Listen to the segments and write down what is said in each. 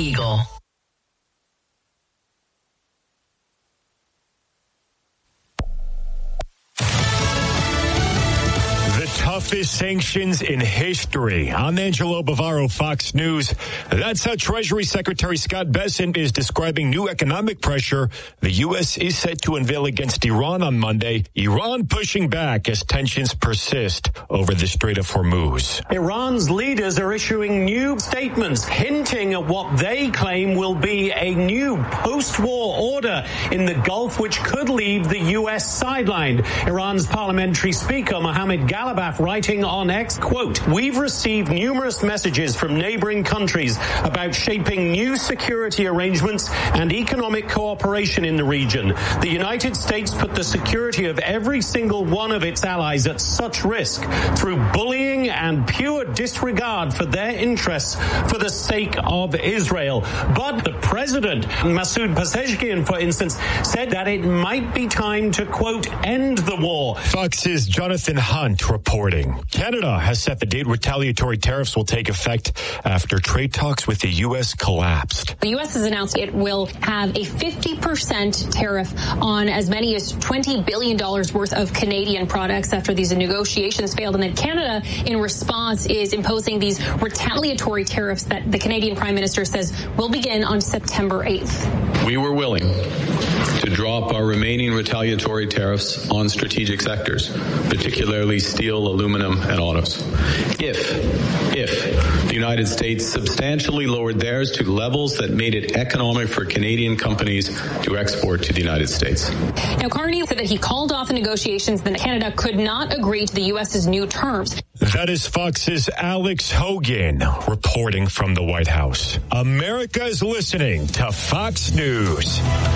Eagle. Toughest sanctions in history. I'm Angelo Bavaro, Fox News. That's how Treasury Secretary Scott Bessent is describing new economic pressure the U.S. is set to unveil against Iran on Monday. Iran pushing back as tensions persist over the Strait of Hormuz. Iran's leaders are issuing new statements hinting at what they claim will be a new post-war order in the Gulf, which could leave the U.S. sidelined. Iran's parliamentary speaker, Mohammad Ghalibaf, writing on X, quote, "We've received numerous messages from neighboring countries about shaping new security arrangements and economic cooperation in the region. The United States put the security of every single one of its allies at such risk through bullying and pure disregard for their interests for the sake of Israel." But the president, Masoud Pezeshkian, for instance, said that it might be time to, quote, "end the war." Fox's Jonathan Hunt reporting. Canada has set the date retaliatory tariffs will take effect after trade talks with the U.S. collapsed. The U.S. has announced it will have a 50% tariff on as many as $20 billion worth of Canadian products after these negotiations failed. And then Canada, in response, is imposing these retaliatory tariffs that the Canadian Prime Minister says will begin on September 8th. We were willing to drop our remaining retaliatory tariffs on strategic sectors, particularly steel, aluminum, and autos, if the United States substantially lowered theirs to levels that made it economic for Canadian companies to export to the United States. Now, Carney said that he called off the negotiations, then Canada could not agree to the U.S.'s new terms. That is Fox's Alex Hogan reporting from the White House. America is listening to Fox News.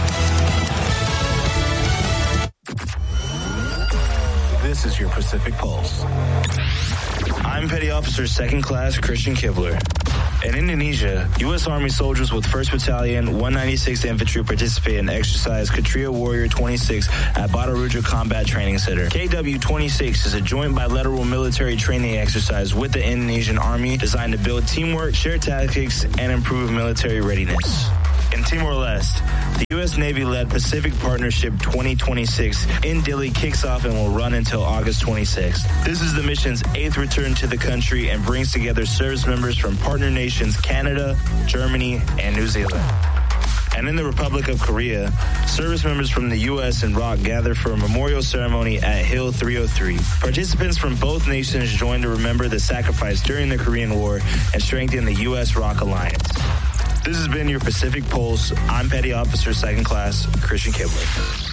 This is your Pacific Pulse. I'm Petty Officer 2nd Class Christian Kibler. In Indonesia, U.S. Army soldiers with 1st Battalion, 196th Infantry participate in exercise Kshatriya Warrior 26 at Bhadarudra Combat Training Center. KW-26 is a joint bilateral military training exercise with the Indonesian Army designed to build teamwork, share tactics, and improve military readiness. In Timor-Leste, the U.S. Navy-led Pacific Partnership 2026 in Dili kicks off and will run until August 26th. This is the mission's 8th return to the country and brings together service members from partner nations Canada, Germany, and New Zealand. And in the Republic of Korea, service members from the U.S. and ROK gather for a memorial ceremony at Hill 303. Participants from both nations join to remember the sacrifice during the Korean War and strengthen the U.S.-ROK alliance. This has been your Pacific Pulse. I'm Petty Officer 2nd Class Christian Kibler.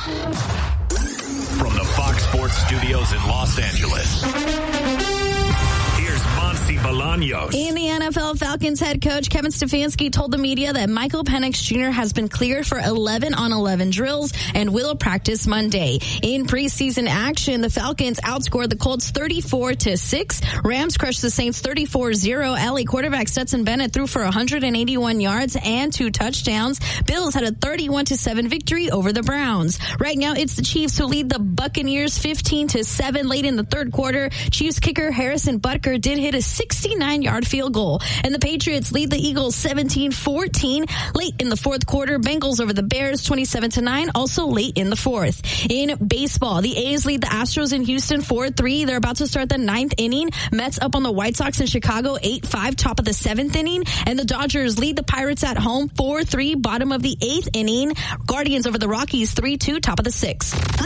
From the Fox Sports Studios in Los Angeles, here's Monty Bolaños. In the NFL, Falcons head coach Kevin Stefanski told the media that Michael Penix Jr. has been cleared for 11-on-11 drills and will practice Monday. In preseason action, the Falcons outscored the Colts 34-6. Rams crushed the Saints 34-0. LA quarterback Stetson Bennett threw for 181 yards and 2 touchdowns. Bills had a 31-7 victory over the Browns. Right now, it's the Chiefs who lead the Buccaneers 15-7 late in the third quarter. Chiefs kicker Harrison Butker did hit a 69-yard field goal. And the Patriots lead the Eagles 17-14 late in the fourth quarter. Bengals over the Bears 27-9, also late in the fourth. In baseball, the A's lead the Astros in Houston 4-3. They're about to start the 9th inning. Mets up on the White Sox in Chicago 8-5, top of the 7th inning. And the Dodgers lead the Pirates at home 4-3, bottom of the 8th inning. Guardians over the Rockies 3-2, top of the 6th.